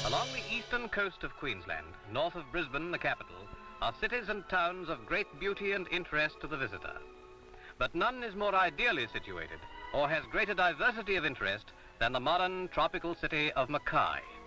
Along the eastern coast of Queensland, north of Brisbane, the capital, are cities and towns of great beauty and interest to the visitor. But none is more ideally situated or has greater diversity of interest than the modern tropical city of Mackay.